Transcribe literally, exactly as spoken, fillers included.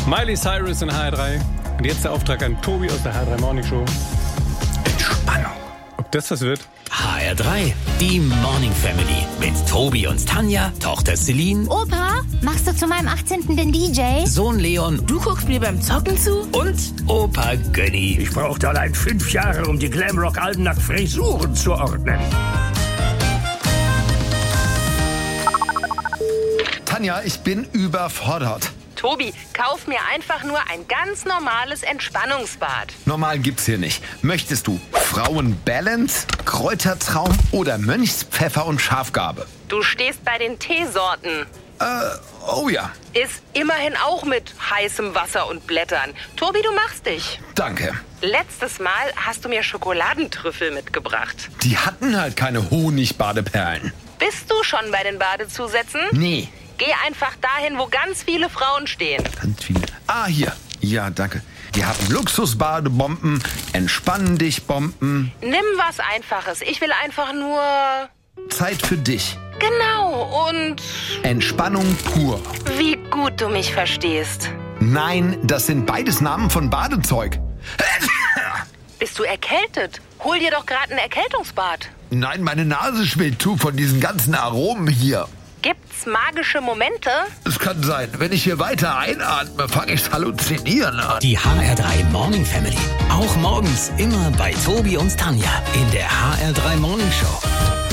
Miley Cyrus in H R drei. Und jetzt der Auftrag an Tobi aus der H R drei Morning Show. Entspannung. Ob das was wird? H R drei, die Morning Family. Mit Tobi und Tanja, Tochter Celine. Opa, machst du zu meinem achtzehnten den D J? Sohn Leon. Du guckst mir beim Zocken zu? Und Opa Gönni. Ich brauchte allein fünf Jahre, um die Glamrock-Alben nach Frisuren zu ordnen. Tanja, ich bin überfordert. Tobi, kauf mir einfach nur ein ganz normales Entspannungsbad. Normal gibt's hier nicht. Möchtest du Frauenbalance, Kräutertraum oder Mönchspfeffer und Schafgarbe? Du stehst bei den Teesorten. Äh, oh ja. Ist immerhin auch mit heißem Wasser und Blättern. Tobi, du machst dich. Danke. Letztes Mal hast du mir Schokoladentrüffel mitgebracht. Die hatten halt keine Honigbadeperlen. Bist du schon bei den Badezusätzen? Nee. Geh einfach dahin, wo ganz viele Frauen stehen. Ganz viele. Ah, hier. Ja, danke. Die haben Luxusbadebomben, Entspannen dich Bomben. Nimm was Einfaches. Ich will einfach nur... Zeit für dich. Genau, und... Entspannung pur. Wie gut du mich verstehst. Nein, das sind beides Namen von Badezeug. Bist du erkältet? Hol dir doch gerade ein Erkältungsbad. Nein, meine Nase schwillt zu von diesen ganzen Aromen hier. Gibt's magische Momente? Es kann sein, wenn ich hier weiter einatme, fange ich halluzinieren an. Die H R drei Morning Family. Auch morgens immer bei Tobi und Tanja in der H R drei Morning Show.